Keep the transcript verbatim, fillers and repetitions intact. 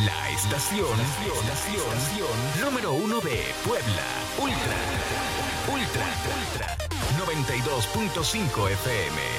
La estación, estación número uno de Puebla. Ultra, Ultra, Ultra, noventa y dos punto cinco F M.